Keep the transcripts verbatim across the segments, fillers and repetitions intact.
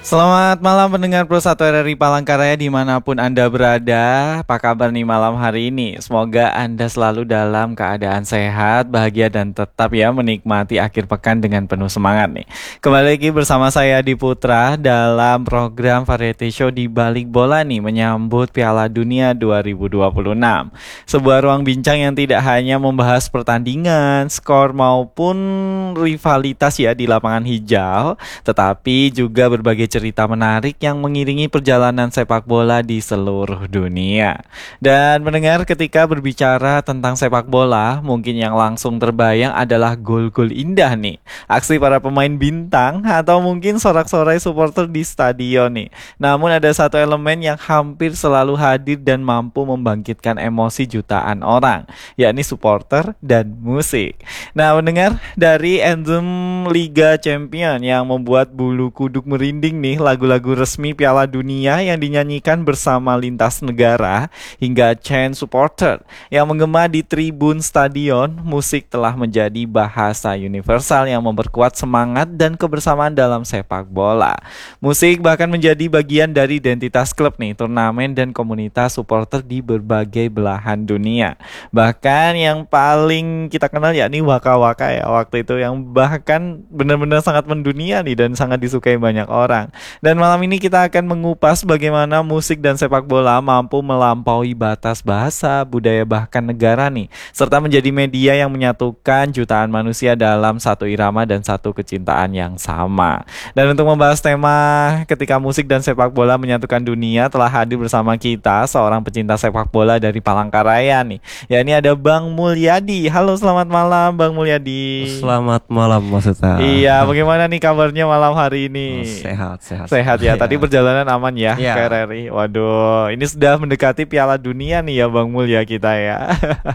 Selamat malam pendengar Pro satu R R I Palangkaraya dimanapun Anda berada. Apa kabar nih malam hari ini? Semoga Anda selalu dalam keadaan sehat, bahagia dan tetap ya menikmati akhir pekan dengan penuh semangat nih. Kembali lagi bersama saya Adi Putra dalam program variety show Di Balik Bola nih, menyambut Piala Dunia dua ribu dua puluh enam. Sebuah ruang bincang yang tidak hanya membahas pertandingan, skor maupun rivalitas ya di lapangan hijau, tetapi juga berbagai cerita menarik yang mengiringi perjalanan sepak bola di seluruh dunia. Dan mendengar, ketika berbicara tentang sepak bola, mungkin yang langsung terbayang adalah gol-gol indah nih, aksi para pemain bintang, atau mungkin sorak-sorai supporter di stadion nih. Namun ada satu elemen yang hampir selalu hadir dan mampu membangkitkan emosi jutaan orang, yakni supporter dan musik. Nah mendengar, dari anthem Liga Champion yang membuat bulu kuduk merinding nih, lagu-lagu resmi Piala Dunia yang dinyanyikan bersama lintas negara, hingga chant supporter yang menggema di tribun stadion, musik telah menjadi bahasa universal yang memperkuat semangat dan kebersamaan dalam sepak bola. Musik bahkan menjadi bagian dari identitas klub nih, turnamen dan komunitas supporter di berbagai belahan dunia. Bahkan yang paling kita kenal yakni Waka Waka ya waktu itu, yang bahkan benar-benar sangat mendunia nih dan sangat disukai banyak orang. Dan malam ini kita akan mengupas bagaimana musik dan sepak bola mampu melampaui batas bahasa, budaya bahkan negara nih, serta menjadi media yang menyatukan jutaan manusia dalam satu irama dan satu kecintaan yang sama. Dan untuk membahas tema ketika musik dan sepak bola menyatukan dunia, telah hadir bersama kita seorang pecinta sepak bola dari Palangkaraya nih, ya ini ada Bang Mulyadi. Halo, selamat malam Bang Mulyadi. Selamat malam Mas Uta. Iya, bagaimana nih kabarnya malam hari ini? Sehat, sehat. Sehat ya. Tadi perjalanan aman ya, ya. ke R R I. Waduh, ini sudah mendekati Piala Dunia nih ya Bang Mul ya kita ya.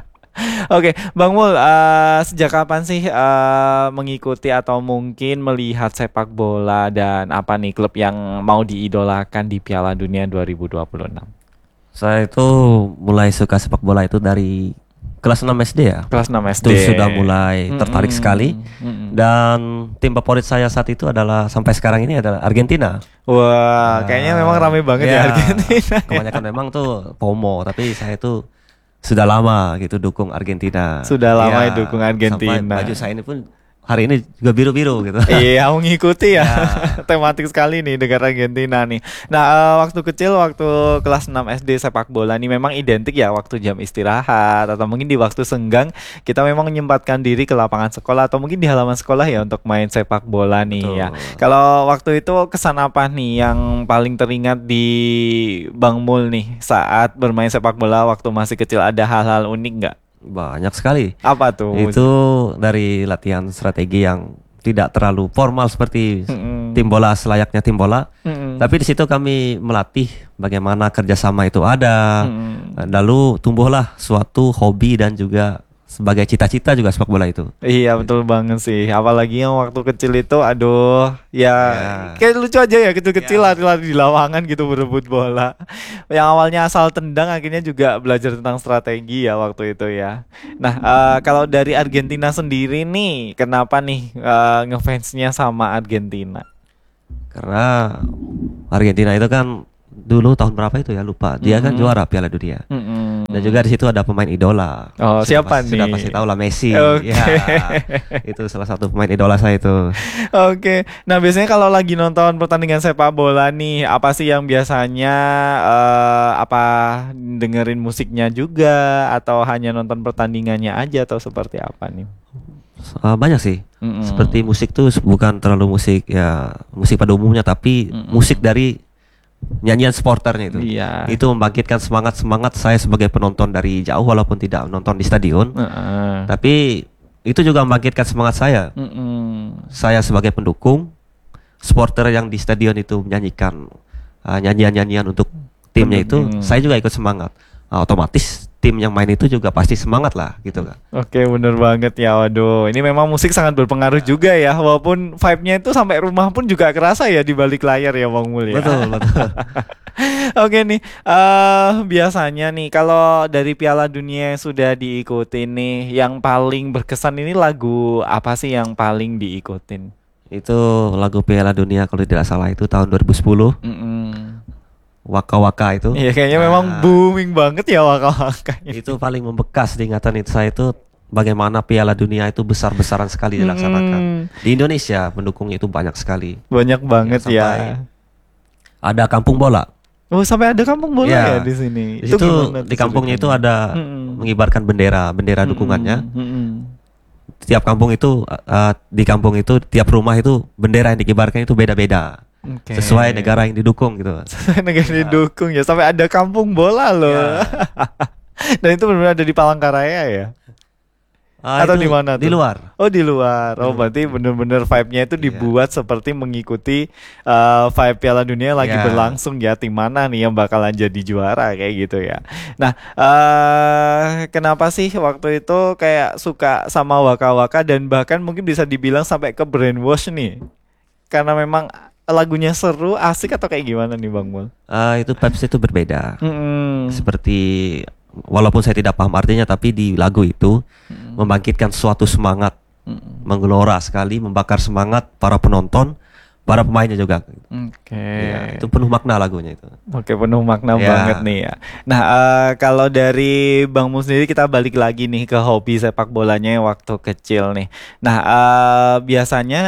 Oke, Bang Mul, uh, sejak kapan sih uh, mengikuti atau mungkin melihat sepak bola, dan apa nih klub yang mau diidolakan di Piala Dunia dua ribu dua puluh enam? Saya itu mulai suka sepak bola itu dari kelas enam S D ya. Kelas enam S D. Itu sudah mulai tertarik mm-hmm. sekali. Mm-hmm. Dan tim favorit saya saat itu adalah sampai sekarang ini adalah Argentina. Wah, nah, kayaknya memang ramai banget ya, ya Argentina. Kebanyakan memang tuh FOMO, tapi saya itu sudah lama gitu dukung Argentina. Sudah lama ya, dukung Sampai Argentina. baju saya ini pun hari ini juga biru-biru gitu. Iya, mengikuti ya, ya. Tematik sekali nih negara Argentina nih. Nah, uh, waktu kecil, waktu kelas enam S D, sepak bola nih memang identik ya waktu jam istirahat atau mungkin di waktu senggang, kita memang menyempatkan diri ke lapangan sekolah atau mungkin di halaman sekolah ya untuk main sepak bola nih. Betul. Ya. Kalau waktu itu kesan apa nih yang paling teringat di Bang Mul nih saat bermain sepak bola waktu masih kecil? Ada hal-hal unik nggak? Banyak sekali. Apa tuh? Itu dari latihan strategi yang tidak terlalu formal seperti mm-hmm. tim bola selayaknya tim bola. Mm-hmm. Tapi di situ kami melatih bagaimana kerjasama itu ada. Mm-hmm. Lalu tumbuhlah suatu hobi dan juga sebagai cita-cita juga sepak bola itu. Iya, betul banget sih. Apalagi yang waktu kecil itu, aduh, ya, ya. kayak lucu aja ya, kecil-kecil ya. Lari-lari di lapangan gitu berebut bola. Yang awalnya asal tendang, akhirnya juga belajar tentang strategi ya waktu itu ya. Nah, uh, kalau dari Argentina sendiri nih, kenapa nih uh, ngefansnya sama Argentina? Karena Argentina itu kan dulu tahun berapa itu ya, lupa. Dia mm-hmm. kan juara Piala Dunia. Mm-hmm. Dan juga di situ ada pemain idola. Oh, sudah siapa pas, nih? Sudah pasti tahu lah, Messi. Okay. Ya, itu salah satu pemain idola saya itu. Oke. Okay. Nah, biasanya kalau lagi nonton pertandingan sepak bola nih, apa sih yang biasanya uh, apa dengerin musiknya juga atau hanya nonton pertandingannya aja atau seperti apa nih? Uh, banyak sih. Mm-hmm. Seperti musik tuh bukan terlalu musik ya, musik pada umumnya, tapi mm-hmm. musik dari nyanyian supporternya itu. Iya. Itu membangkitkan semangat-semangat saya sebagai penonton dari jauh walaupun tidak menonton di stadion. Uh-uh. Tapi itu juga membangkitkan semangat saya. Uh-uh. Saya sebagai pendukung, supporter yang di stadion itu menyanyikan uh, nyanyian-nyanyian untuk timnya itu, uh-uh. saya juga ikut semangat. Uh, otomatis tim yang main itu juga pasti semangat lah gitu kan. Oke, bener banget ya. Waduh, ini memang musik sangat berpengaruh juga ya. Walaupun vibe-nya itu sampai rumah pun juga kerasa ya di balik layar ya Bang Mul ya. Betul, betul. Oke nih, uh, biasanya nih kalau dari Piala Dunia yang sudah diikutin nih, yang paling berkesan ini lagu apa sih yang paling diikutin? Itu lagu Piala Dunia kalau tidak salah itu tahun dua ribu sepuluh. Mm-mm. Waka Waka itu. Iya kayaknya nah, memang booming banget ya Waka Waka. Itu paling membekas di ingatan itu saya itu bagaimana Piala Dunia itu besar-besaran sekali dilaksanakan. Hmm. Di Indonesia pendukungnya itu banyak sekali. Banyak banget ya. Ada kampung bola. Oh sampai ada kampung bola ya, ya di sini. Di situ di kampungnya itu ada hmm. mengibarkan bendera, bendera hmm. dukungannya. Hmm. Tiap kampung itu uh, di kampung itu tiap rumah itu bendera yang dikibarkan itu beda-beda. Okay. Sesuai negara yang didukung gitu. Sesuai negara yang didukung ya. Sampai ada kampung bola loh. Ya. Dan itu benar-benar ada di Palangkaraya ya. Ah, atau di mana? Di luar. Oh di luar. Oh berarti benar-benar vibe-nya itu dibuat yeah. seperti mengikuti uh, vibe Piala Dunia lagi yeah. berlangsung ya. Tim mana nih yang bakalan jadi juara kayak gitu ya. Nah, uh, kenapa sih waktu itu kayak suka sama Waka Waka dan bahkan mungkin bisa dibilang sampai ke brainwash nih? Karena memang lagunya seru, asik atau kayak gimana nih Bang Mul? Uh, itu vibes itu berbeda. Mm-hmm. Seperti walaupun saya tidak paham artinya, tapi di lagu itu mm-hmm. membangkitkan suatu semangat, mm-hmm. menggelora sekali, membakar semangat para penonton, para pemainnya juga. Oke. Okay. Ya, itu penuh makna lagunya itu. Oke, okay, penuh makna ya. banget nih ya. Nah, uh, kalau dari Bang Mul sendiri kita balik lagi nih ke hobi sepak bolanya waktu kecil nih. Nah, uh, biasanya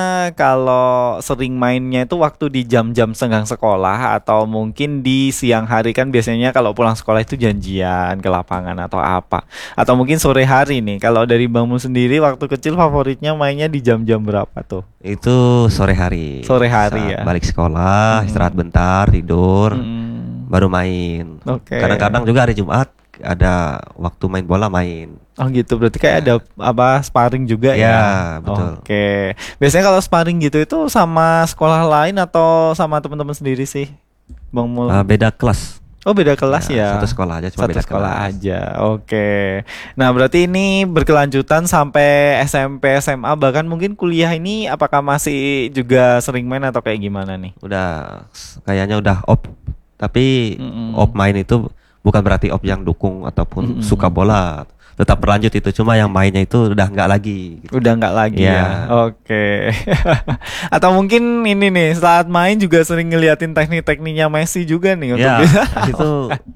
kalau sering mainnya itu waktu di jam-jam senggang sekolah atau mungkin di siang hari kan biasanya kalau pulang sekolah itu janjian ke lapangan atau apa. Atau mungkin sore hari nih. Kalau dari Bang Mul sendiri waktu kecil favoritnya mainnya di jam-jam berapa tuh? Itu sore hari. Sore hari Saat ya. Balik sekolah, hmm. istirahat bentar, tidur, hmm. baru main. Okay. Kadang-kadang juga hari Jumat ada waktu main bola main. Oh gitu, berarti kayak ya. ada apa sparring juga ya? Ya, betul. Oke. Biasanya kalau sparring gitu itu sama sekolah lain atau sama teman-teman sendiri sih, Bang Mul? Uh, beda kelas. Oh beda kelas ya, ya. Satu sekolah aja, cuma satu beda sekolah kelas aja. Oke. Nah berarti ini berkelanjutan sampai S M P, S M A, bahkan mungkin kuliah ini apakah masih juga sering main atau kayak gimana nih? Udah, kayaknya udah op. Tapi mm-mm. op main itu bukan berarti op yang dukung ataupun mm-mm. suka bola. Tetap berlanjut itu, cuma yang mainnya itu udah nggak lagi gitu. Udah nggak lagi ya, ya. Oke. Atau mungkin ini nih saat main juga sering ngeliatin teknik-tekniknya Messi juga nih untuk ya, itu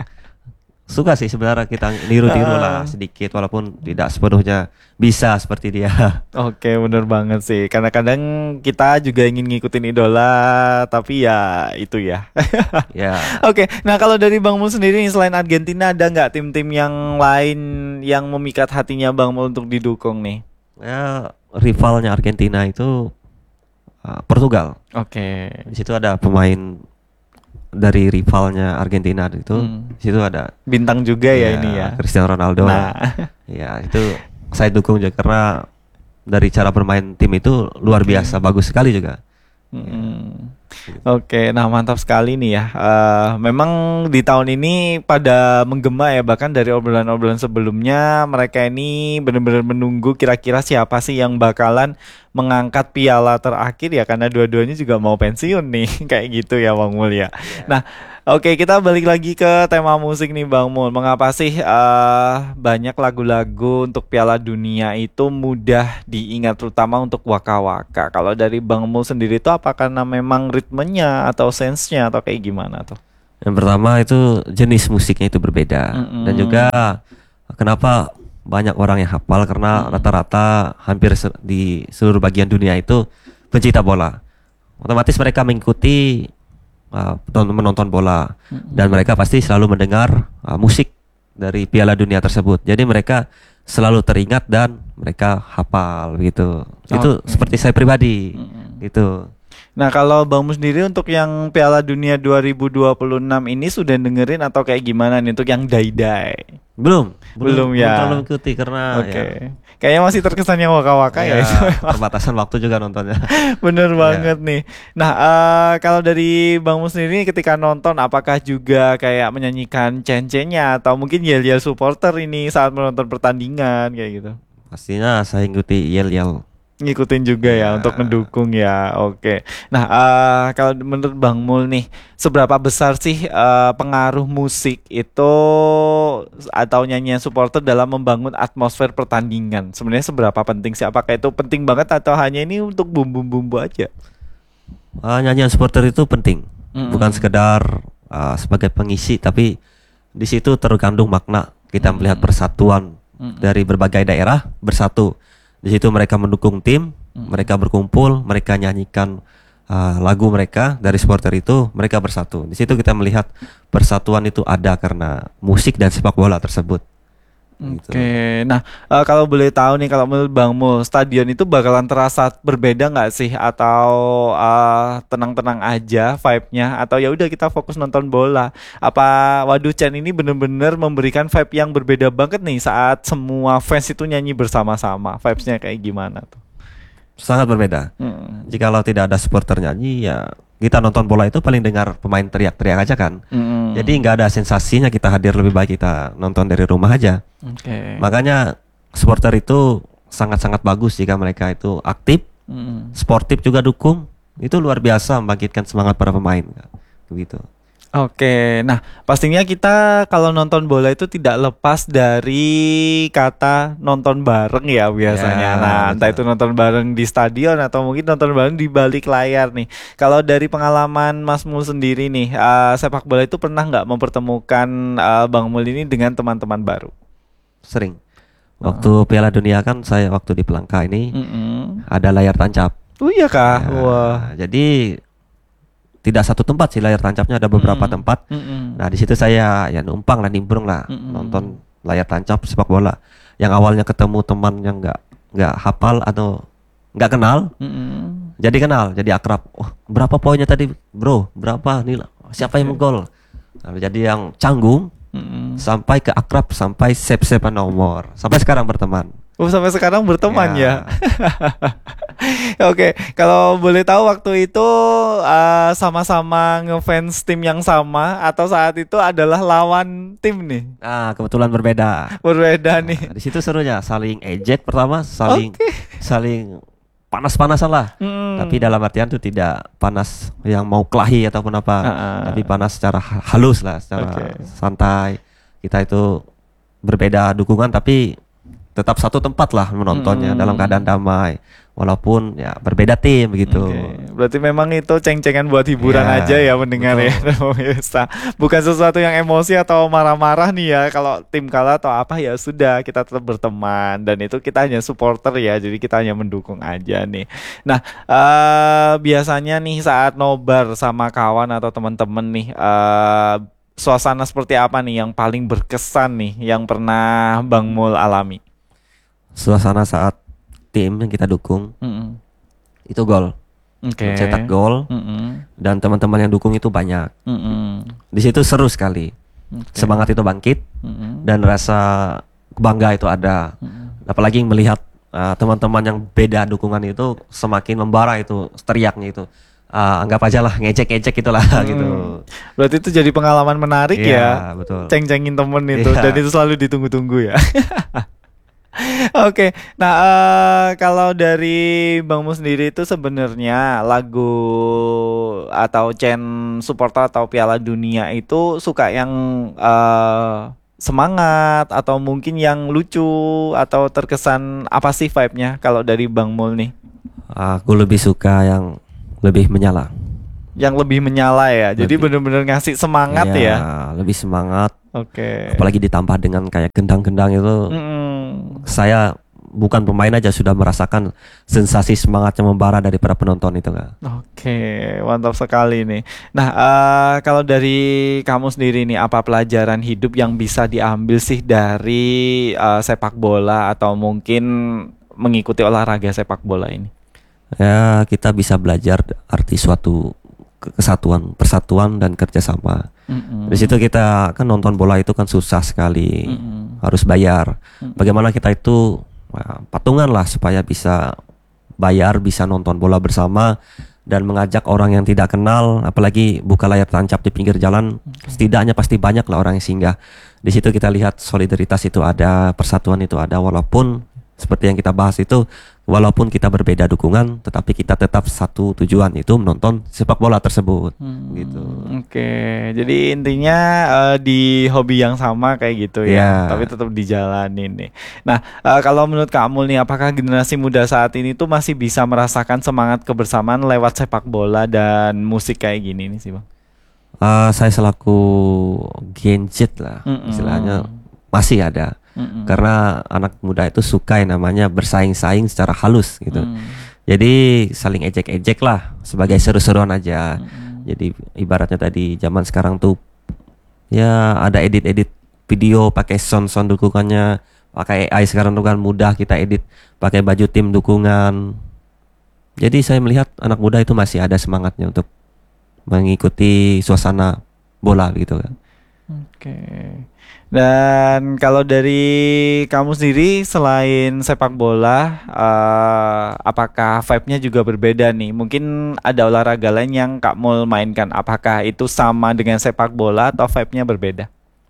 suka sih sebenarnya kita niru-niru lah sedikit walaupun tidak sepenuhnya bisa seperti dia. Oke, bener banget sih. Karena kadang kita juga ingin ngikutin idola, tapi ya itu ya. Ya. Oke, nah kalau dari Bang Mul sendiri selain Argentina ada nggak tim-tim yang lain yang memikat hatinya Bang Mul untuk didukung nih? Ya, rivalnya Argentina itu uh, Portugal. Oke. Di situ ada pemain dari rivalnya Argentina itu, hmm. di situ ada bintang juga ya, ya ini ya. Cristiano Ronaldo. Nah, ya itu saya dukung juga karena dari cara bermain tim itu luar biasa, hmm. bagus sekali juga. Hmm. Oke, nah mantap sekali nih ya. Uh, memang di tahun ini pada menggema ya, bahkan dari obrolan-obrolan sebelumnya mereka ini benar-benar menunggu kira-kira siapa sih yang bakalan mengangkat piala terakhir ya, karena dua-duanya juga mau pensiun nih kayak gitu ya Bang Mul ya. Yeah. Nah, oke okay, kita balik lagi ke tema musik nih Bang Mul. Mengapa sih uh, banyak lagu-lagu untuk Piala Dunia itu mudah diingat, terutama untuk Waka Waka? Kalau dari Bang Mul sendiri itu apa karena memang ritmenya atau sense-nya atau kayak gimana tuh? Yang pertama itu jenis musiknya itu berbeda, mm-hmm. dan juga kenapa banyak orang yang hafal karena mm-hmm. rata-rata hampir se- di seluruh bagian dunia itu pencinta bola. Otomatis mereka mengikuti uh, menonton bola, mm-hmm. dan mereka pasti selalu mendengar uh, musik dari Piala Dunia tersebut. Jadi mereka selalu teringat dan mereka hafal gitu. Okay. Itu seperti saya pribadi, mm-hmm. gitu. Nah kalau Bang Mul sendiri untuk yang Piala Dunia dua ribu dua puluh enam ini sudah dengerin atau kayak gimana nih untuk yang Dai-Dai? Belum, belum, belum ya. Belum terlalu mengikuti karena okay. ya. Kayaknya masih terkesannya Waka-Waka ya, ya itu. Perbatasan waktu juga nontonnya. Bener banget ya. nih. Nah uh, kalau dari Bang Mul sendiri ketika nonton apakah juga kayak menyanyikan cen-cennya atau mungkin yel-yel supporter ini saat menonton pertandingan kayak gitu? Pastinya saya ikuti yel-yel. ngikutin juga ya, ya untuk mendukung ya. Oke. Nah, uh, kalau menurut Bang Mul nih, seberapa besar sih uh, pengaruh musik itu atau nyanyian supporter dalam membangun atmosfer pertandingan? Sebenarnya seberapa penting sih? Apakah itu penting banget atau hanya ini untuk bumbu-bumbu aja? Uh, nyanyian supporter itu penting, mm-hmm. bukan sekedar uh, sebagai pengisi, tapi di situ terkandung makna kita mm-hmm. melihat persatuan mm-hmm. dari berbagai daerah bersatu. Di situ mereka mendukung tim, hmm. mereka berkumpul, mereka nyanyikan uh, lagu mereka dari supporter itu, mereka bersatu. Di situ kita melihat persatuan itu ada karena musik dan sepak bola tersebut. Oke, okay. Nah uh, kalau boleh tahu nih, kalau menurut Bang Mul, stadion itu bakalan terasa berbeda nggak sih, atau uh, tenang-tenang aja vibe-nya, atau ya udah kita fokus nonton bola? Apa Waduh Chan ini bener-bener memberikan vibe yang berbeda banget nih saat semua fans itu nyanyi bersama-sama? Vibes-nya kayak gimana tuh? Sangat berbeda. Hmm. Jikalau tidak ada supporter nyanyi, ya kita nonton bola itu paling dengar pemain teriak-teriak aja kan. Mm. Jadi nggak ada sensasinya kita hadir, lebih baik kita nonton dari rumah aja. Okay. Makanya supporter itu sangat-sangat bagus jika mereka itu aktif, mm. sportif juga dukung. Itu luar biasa membangkitkan semangat para pemain. Begitu. Oke, nah pastinya kita kalau nonton bola itu tidak lepas dari kata nonton bareng ya biasanya. Ya, nah, betul. Entah itu nonton bareng di stadion atau mungkin nonton bareng di balik layar nih. Kalau dari pengalaman Mas Mul sendiri nih, uh, sepak bola itu pernah nggak mempertemukan uh, Bang Mul ini dengan teman-teman baru? Sering. Waktu uh. Piala Dunia kan saya waktu di Pelangka ini mm-hmm. ada layar tancap. Oh iya kah? Ya, wah. Jadi tidak satu tempat sih layar tancapnya, ada beberapa mm. tempat. Mm-mm. Nah di situ saya ya numpang lah, nimbrung lah, Mm-mm. nonton layar tancap sepak bola. Yang awalnya ketemu teman yang nggak nggak hafal atau nggak kenal, Mm-mm. jadi kenal, jadi akrab. Oh, berapa poinnya tadi, bro? Berapa nih? Siapa yang menggol? Nah, jadi yang canggung Mm-mm. sampai ke akrab, sampai save-savean nomor, sampai sekarang berteman. Oh, sampai sekarang berteman ya. ya? Oke, kalau boleh tahu waktu itu uh, sama-sama ngefans tim yang sama atau saat itu adalah lawan tim nih? Ah, kebetulan berbeda. Berbeda nah, nih. Di situ serunya saling ejek pertama, saling okay. saling panas-panasan lah. Hmm. Tapi dalam artian itu tidak panas yang mau kelahi ataupun apa, uh-uh. tapi panas secara halus lah, secara okay. santai. Kita itu berbeda dukungan tapi tetap satu tempat lah menontonnya, hmm. dalam keadaan damai, walaupun ya berbeda tim begitu. Okay. Berarti memang itu ceng-cengan buat hiburan ya, aja ya mendengar ya. Bukan sesuatu yang emosi atau marah-marah nih ya. Kalau tim kalah atau apa ya sudah, kita tetap berteman, dan itu kita hanya supporter ya, jadi kita hanya mendukung aja nih. Nah uh, biasanya nih saat nobar sama kawan atau teman-teman nih, uh, suasana seperti apa nih yang paling berkesan nih yang pernah Bang Mul alami? Suasana saat tim yang kita dukung mm-hmm. itu gol, okay. mencetak gol, mm-hmm. dan teman-teman yang dukung itu banyak. Mm-hmm. Di situ seru sekali, okay. semangat itu bangkit, mm-hmm. dan rasa bangga itu ada. Mm-hmm. Apalagi melihat uh, teman-teman yang beda dukungan itu semakin membara itu teriaknya itu. Uh, anggap aja lah ngecek-ngecek itulah hmm. gitu. Berarti itu jadi pengalaman menarik yeah, ya. Betul. Ceng-cengin temen itu yeah. dan itu selalu ditunggu-tunggu ya. Oke, okay. Nah uh, kalau dari Bang Mul sendiri itu sebenarnya lagu atau chant supporter atau Piala Dunia itu suka yang uh, semangat atau mungkin yang lucu atau terkesan apa sih vibe-nya kalau dari Bang Mul nih? Aku lebih suka yang lebih menyala. Yang lebih menyala ya, lebih. Jadi benar-benar ngasih semangat ya. Ya, lebih semangat. Oke. Okay. Apalagi ditambah dengan kayak gendang-gendang itu. Mm-mm. Saya bukan pemain aja sudah merasakan sensasi semangat yang membara dari para penonton itu kan. Oke, mantap sekali nih. Nah, uh, kalau dari kamu sendiri nih, apa pelajaran hidup yang bisa diambil sih dari uh, sepak bola atau mungkin mengikuti olahraga sepak bola ini? Ya, kita bisa belajar arti suatu kesatuan, persatuan dan kerjasama. Mm-hmm. Di situ kita kan nonton bola itu kan susah sekali, mm-hmm. harus bayar. Mm-hmm. Bagaimana kita itu ya, patungan lah supaya bisa bayar, bisa nonton bola bersama dan mengajak orang yang tidak kenal, apalagi buka layar tancap di pinggir jalan, okay. setidaknya pasti banyak lah orang yang singgah. Di situ kita lihat solidaritas itu ada, persatuan itu ada, walaupun seperti yang kita bahas itu, walaupun kita berbeda dukungan, tetapi kita tetap satu tujuan, itu menonton sepak bola tersebut. Hmm, gitu. Oke, jadi intinya uh, di hobi yang sama kayak gitu ya, yeah. Tapi tetap dijalanin nih. Nah, uh, kalau menurut Kak Mul nih, apakah generasi muda saat ini tuh masih bisa merasakan semangat kebersamaan lewat sepak bola dan musik kayak gini nih sih Bang? Uh, saya selaku Gen Z lah, mm-mm. istilahnya masih ada. Mm-mm. Karena anak muda itu suka yang namanya bersaing-saing secara halus gitu. Mm. Jadi saling ejek-ejek lah sebagai seru-seruan aja. Mm. Jadi ibaratnya tadi zaman sekarang tuh ya ada edit-edit video pakai sound-sound dukungannya, pakai A I sekarang tuh kan mudah kita edit pakai baju tim dukungan. Jadi saya melihat anak muda itu masih ada semangatnya untuk mengikuti suasana bola gitu kan. Oke. Dan kalau dari kamu sendiri selain sepak bola, uh, apakah vibe-nya juga berbeda nih? Mungkin ada olahraga lain yang Kak Mul mainkan. Apakah itu sama dengan sepak bola atau vibe-nya berbeda?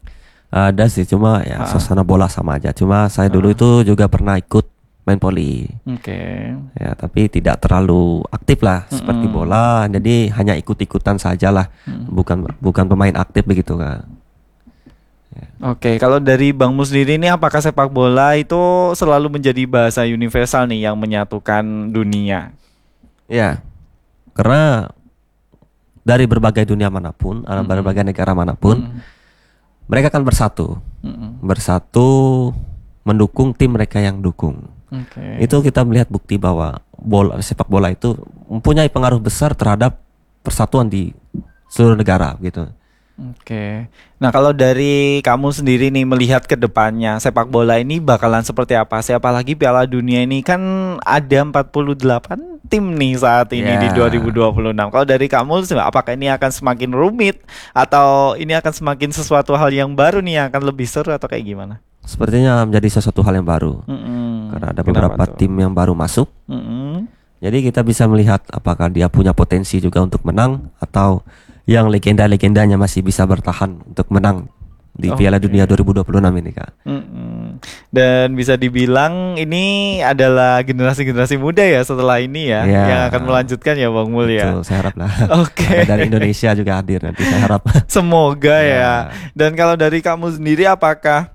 Ada sih, cuma ya uh. suasana bola sama aja. Cuma saya dulu uh. itu juga pernah ikut main poli. Oke. Okay. Ya, tapi tidak terlalu aktif lah mm-mm. seperti bola. Jadi hanya ikut-ikutan sajalah, mm. bukan bukan pemain aktif begitu kan. Oke, okay, kalau dari Bang Mul sendiri ini, apakah sepak bola itu selalu menjadi bahasa universal nih yang menyatukan dunia? Ya, karena dari berbagai dunia manapun, mm-hmm. berbagai negara manapun, mm-hmm. mereka kan bersatu, mm-hmm. bersatu mendukung tim mereka yang dukung. Okay. Itu kita melihat bukti bahwa bola, sepak bola itu mempunyai pengaruh besar terhadap persatuan di seluruh negara gitu. Oke, nah kalau dari kamu sendiri nih melihat ke depannya sepak bola ini bakalan seperti apa sih? Apalagi Piala Dunia ini kan ada empat puluh delapan tim nih saat ini yeah. di dua ribu dua puluh enam. Kalau dari kamu, apakah ini akan semakin rumit atau ini akan semakin sesuatu hal yang baru nih yang akan lebih seru atau kayak gimana? Sepertinya menjadi sesuatu hal yang baru, mm-hmm. karena ada beberapa tim yang baru masuk. Mm-hmm. Jadi kita bisa melihat apakah dia punya potensi juga untuk menang atau yang legenda-legendanya masih bisa bertahan untuk menang di okay. Piala Dunia dua ribu dua puluh enam ini Kak. Mm-mm. Dan bisa dibilang ini adalah generasi-generasi muda ya setelah ini ya, yeah. yang akan melanjutkan ya Bang Mul ya. Betul, saya harap lah. Oke. Okay. Dari Indonesia juga hadir nanti, saya harap. Semoga yeah. ya. Dan kalau dari kamu sendiri, apakah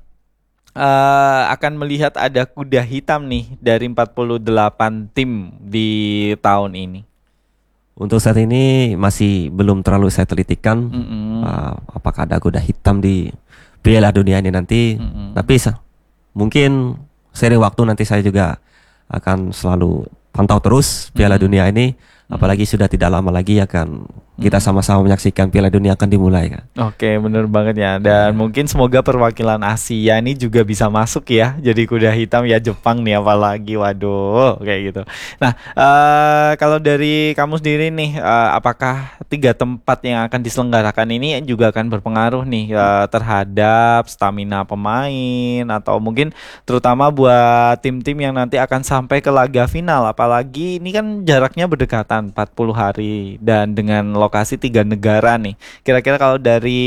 uh, akan melihat ada kuda hitam nih dari empat puluh delapan tim di tahun ini? Untuk saat ini masih belum terlalu saya telitikan mm-hmm. uh, apakah ada kuda hitam di Piala Dunia ini nanti. Mm-hmm. Tapi mungkin sering waktu nanti saya juga akan selalu pantau terus Piala mm-hmm. Dunia ini. Apalagi sudah tidak lama lagi akan kita sama-sama menyaksikan Piala Dunia akan dimulai kan. Oke, bener banget ya. Dan hmm. mungkin semoga perwakilan Asia ini juga bisa masuk ya. Jadi kuda hitam ya Jepang nih apalagi. Waduh, kayak gitu. Nah, uh, kalau dari kamu sendiri nih, uh, apakah tiga tempat yang akan diselenggarakan ini juga akan berpengaruh nih uh, terhadap stamina pemain atau mungkin terutama buat tim-tim yang nanti akan sampai ke laga final. Apalagi ini kan jaraknya berdekatan empat puluh hari dan dengan lokasi tiga negara nih. Kira-kira kalau dari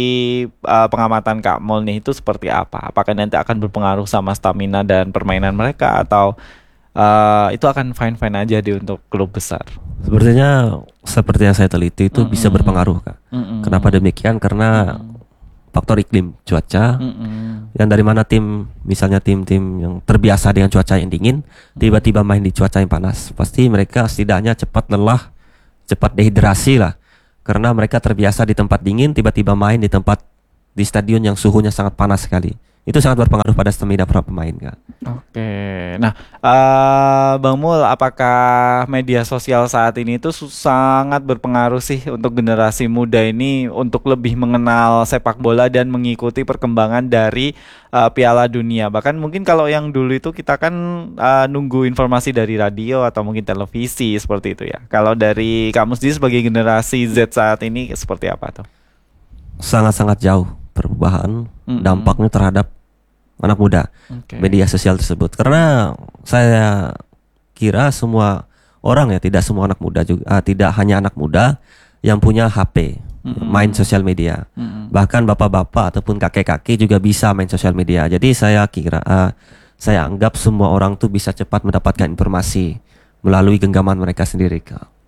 uh, pengamatan Kak Mul nih itu seperti apa? Apakah nanti akan berpengaruh sama stamina dan permainan mereka atau uh, itu akan fine-fine aja di untuk klub besar? Sepertinya seperti yang saya teliti itu mm-hmm. bisa berpengaruh Kak. Mm-hmm. Kenapa demikian? Karena mm-hmm. faktor iklim, cuaca, mm-hmm. yang dari mana tim, misalnya tim-tim yang terbiasa dengan cuaca yang dingin, tiba-tiba main di cuaca yang panas, pasti mereka setidaknya cepat lelah, cepat dehidrasi lah, karena mereka terbiasa di tempat dingin, tiba-tiba main di tempat di stadion yang suhunya sangat panas sekali. Itu sangat berpengaruh pada stamina para pemain Kak. Oke, nah uh, Bang Mul, apakah media sosial saat ini itu sangat berpengaruh sih untuk generasi muda ini untuk lebih mengenal sepak bola dan mengikuti perkembangan dari uh, Piala Dunia? Bahkan mungkin kalau yang dulu itu kita kan uh, nunggu informasi dari radio atau mungkin televisi seperti itu ya. Kalau dari kamu sendiri sebagai generasi Z saat ini seperti apa tuh? Sangat-sangat jauh perubahan mm-hmm. dampaknya terhadap anak muda okay. media sosial tersebut, karena saya kira semua orang ya, tidak semua anak muda juga, uh, tidak hanya anak muda yang punya H P mm-hmm. main sosial media, mm-hmm. bahkan bapak-bapak ataupun kakek-kakek juga bisa main sosial media. Jadi saya kira uh, saya anggap semua orang tuh bisa cepat mendapatkan informasi melalui genggaman mereka sendiri.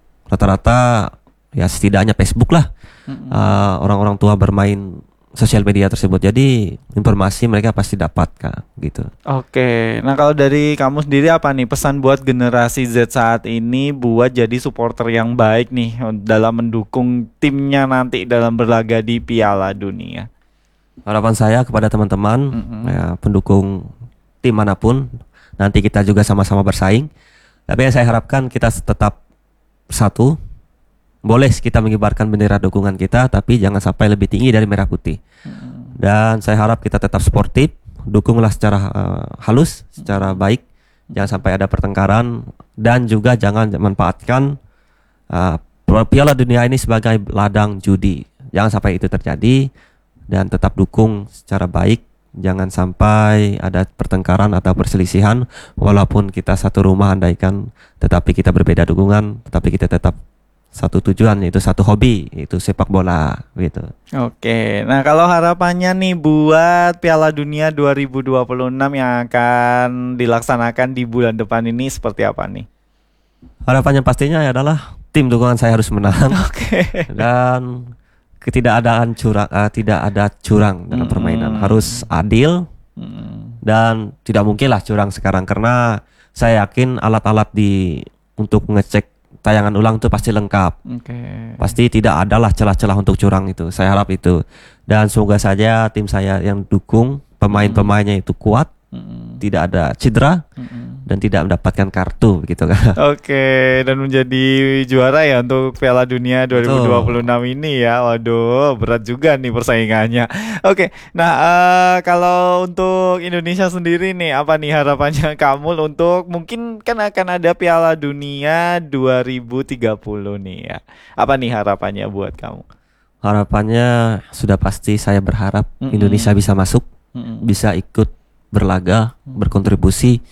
Rata-rata ya setidaknya Facebook lah, mm-hmm. uh, orang-orang tua bermain sosial media tersebut, jadi informasi mereka pasti dapat Kak, gitu. Oke, nah kalau dari kamu sendiri apa nih pesan buat generasi Z saat ini buat jadi supporter yang baik nih dalam mendukung timnya nanti dalam berlaga di Piala Dunia? Harapan saya kepada teman-teman, mm-hmm. ya, pendukung tim manapun, nanti kita juga sama-sama bersaing, tapi yang saya harapkan kita tetap satu. Boleh kita mengibarkan bendera dukungan kita, tapi jangan sampai lebih tinggi dari merah putih. Hmm. Dan saya harap kita tetap sportif, dukunglah secara uh, halus, secara baik, jangan sampai ada pertengkaran, dan juga jangan manfaatkan uh, Piala Dunia ini sebagai ladang judi. Jangan sampai itu terjadi, dan tetap dukung secara baik, jangan sampai ada pertengkaran atau perselisihan, walaupun kita satu rumah andaikan, tetapi kita berbeda dukungan, tetapi kita tetap satu tujuan, yaitu satu hobi, yaitu sepak bola gitu. Oke, nah kalau harapannya nih buat Piala Dunia dua ribu dua puluh enam yang akan dilaksanakan di bulan depan ini seperti apa nih? Harapannya pastinya adalah tim dukungan saya harus menang. Oke. Dan ketidakadaan curang, uh, tidak ada curang dalam mm-hmm. permainan, harus adil mm-hmm. dan tidak mungkinlah curang sekarang, karena saya yakin alat-alat di untuk ngecek tayangan ulang itu pasti lengkap. Okay. Pasti tidak adalah celah-celah untuk curang itu. Saya harap itu. Dan semoga saja tim saya yang dukung, pemain-pemainnya itu kuat, mm-hmm. tidak ada cedera, mm-hmm. dan tidak mendapatkan kartu begitu kan. Oke, dan menjadi juara ya untuk Piala Dunia dua ribu dua puluh enam ini ya. Waduh, berat juga nih persaingannya. Oke, nah uh, kalau untuk Indonesia sendiri nih, apa nih harapannya kamu untuk mungkin kan akan ada Piala Dunia dua ribu tiga puluh nih ya. Apa nih harapannya buat kamu? Harapannya sudah pasti saya berharap mm-hmm. Indonesia bisa masuk, mm-hmm. bisa ikut berlaga, mm-hmm. berkontribusi.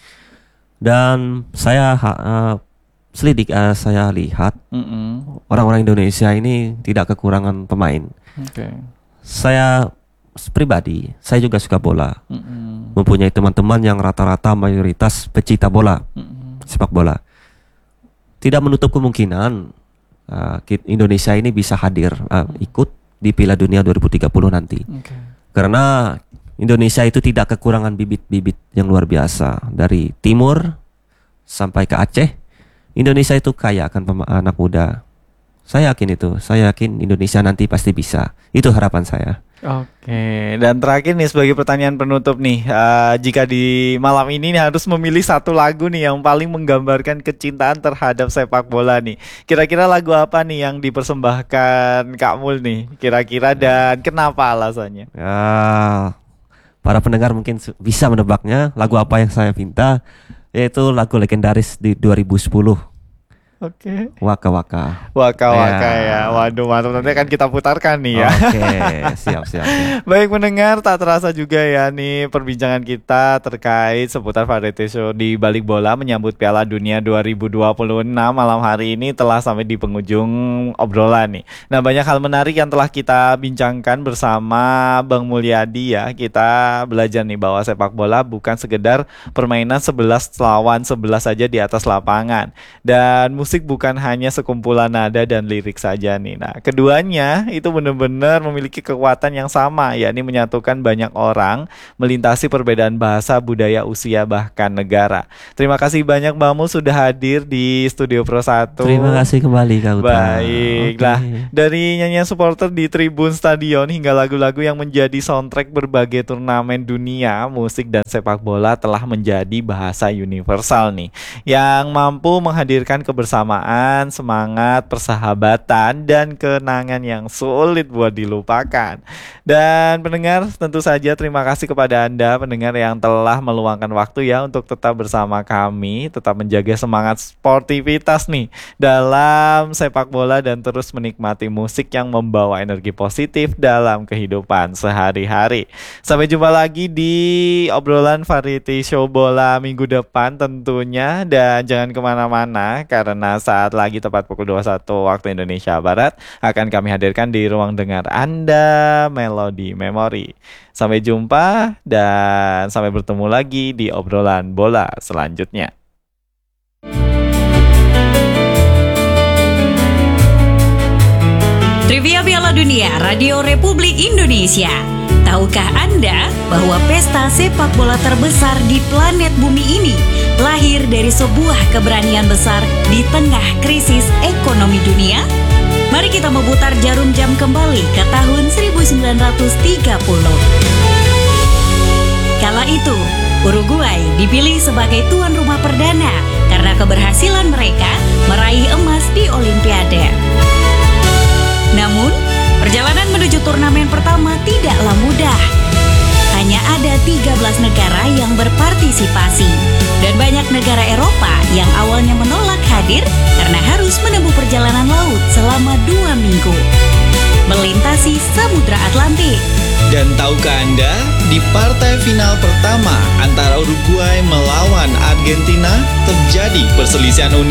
Dan saya uh, selidik, uh, saya lihat mm-hmm. orang-orang Indonesia ini tidak kekurangan pemain. Okay. Saya pribadi, saya juga suka bola, mm-hmm. mempunyai teman-teman yang rata-rata mayoritas pecinta bola, mm-hmm. sepak bola. Tidak menutup kemungkinan uh, Indonesia ini bisa hadir, uh, ikut di Piala Dunia dua ribu tiga puluh nanti. Okay. Karena Indonesia itu tidak kekurangan bibit-bibit yang luar biasa. Dari timur sampai ke Aceh, Indonesia itu kaya akan anak muda. Saya yakin itu. Saya yakin Indonesia nanti pasti bisa. Itu harapan saya. Oke, dan terakhir nih sebagai pertanyaan penutup nih, uh, jika di malam ini nih harus memilih satu lagu nih yang paling menggambarkan kecintaan terhadap sepak bola nih, kira-kira lagu apa nih yang dipersembahkan Kak Mul nih, kira-kira, dan kenapa alasannya? Ya, para pendengar mungkin bisa menebaknya lagu apa yang saya minta, yaitu lagu legendaris di dua ribu sepuluh. Oke. Okay. Waka Waka. Waka Waka ya. ya. Waduh, mantap, nanti akan kita putarkan nih ya. Oke, okay. siap, siap siap. Baik pendengar, tak terasa juga ya nih perbincangan kita terkait seputar variety show di Balik Bola menyambut Piala Dunia dua ribu dua puluh enam malam hari ini telah sampai di penghujung obrolan nih. Nah, banyak hal menarik yang telah kita bincangkan bersama Bang Mulyadi ya. Kita belajar nih bahwa sepak bola bukan sekedar permainan sebelas lawan sebelas saja di atas lapangan. Dan musik Musik bukan hanya sekumpulan nada dan lirik saja nih. Nah, keduanya itu benar-benar memiliki kekuatan yang sama, yakni menyatukan banyak orang, melintasi perbedaan bahasa, budaya, usia, bahkan negara. Terima kasih banyak Mbak Mul sudah hadir di Studio Pro satu. Terima kasih kembali Kak Uta. Baiklah, okay. Dari nyanyian supporter di Tribun Stadion hingga lagu-lagu yang menjadi soundtrack berbagai turnamen dunia, musik dan sepak bola telah menjadi bahasa universal nih, yang mampu menghadirkan kebersamaan, semangat, persahabatan, dan kenangan yang sulit buat dilupakan. Dan pendengar, tentu saja terima kasih kepada Anda pendengar yang telah meluangkan waktu ya untuk tetap bersama kami, tetap menjaga semangat sportivitas nih dalam sepak bola dan terus menikmati musik yang membawa energi positif dalam kehidupan sehari-hari. Sampai jumpa lagi di obrolan variety show bola minggu depan tentunya, dan jangan kemana-mana karena saat lagi tepat pukul dua puluh satu waktu Indonesia Barat akan kami hadirkan di ruang dengar Anda Melodi Memori. Sampai jumpa dan sampai bertemu lagi di obrolan bola selanjutnya. Trivia Piala Dunia Radio Republik Indonesia. Tahukah Anda bahwa pesta sepak bola terbesar di planet bumi ini lahir dari sebuah keberanian besar di tengah krisis ekonomi dunia? Mari kita memutar jarum jam kembali ke tahun seribu sembilan ratus tiga puluh. Kala itu, Uruguay dipilih sebagai tuan rumah perdana karena keberhasilan mereka meraih emas di Olimpiade. Namun, perjalanan menuju turnamen pertama tidaklah mudah. Hanya ada tiga belas negara yang berpartisipasi dan banyak negara Eropa yang awalnya menolak hadir karena harus menempuh perjalanan laut selama dua minggu melintasi Samudra Atlantik. Dan tahukah Anda, di partai final pertama antara Uruguay melawan Argentina terjadi perselisihan unit